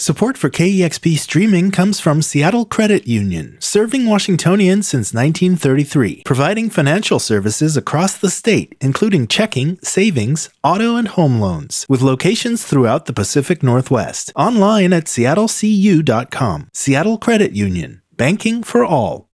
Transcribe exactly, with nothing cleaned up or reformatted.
Support for K E X P streaming comes from Seattle Credit Union, serving Washingtonians since nineteen thirty-three, providing financial services across the state, including checking, savings, auto, and home loans, with locations throughout the Pacific Northwest. Online at seattle c u dot com. Seattle Credit Union, banking for all.